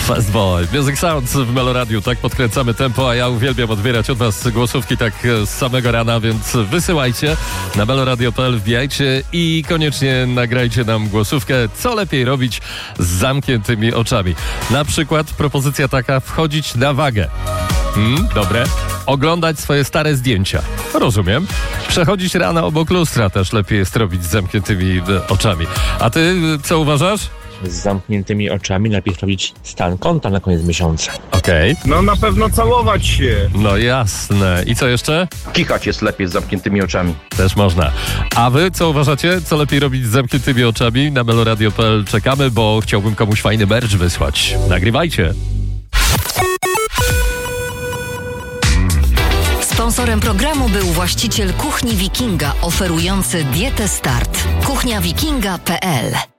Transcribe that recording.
Fast Boy, Music Sounds w Meloradiu, tak podkręcamy tempo, a ja uwielbiam odbierać od was głosówki tak z samego rana, więc wysyłajcie na meloradio.pl, wbijajcie i koniecznie nagrajcie nam głosówkę, co lepiej robić z zamkniętymi oczami. Na przykład propozycja taka, wchodzić na wagę. Dobre. Oglądać swoje stare zdjęcia. Rozumiem. Przechodzić rano obok lustra też lepiej jest robić z zamkniętymi oczami. A ty co uważasz? Z zamkniętymi oczami lepiej sprawdzić stan konta na koniec miesiąca. Okej. No na pewno całować się. No jasne. I co jeszcze? Kichać jest lepiej z zamkniętymi oczami. Też można. A wy co uważacie? Co lepiej robić z zamkniętymi oczami? Na meloradio.pl czekamy, bo chciałbym komuś fajny merch wysłać. Nagrywajcie. Sponsorem programu był właściciel Kuchni Wikinga, oferujący dietę Start. kuchniawikinga.pl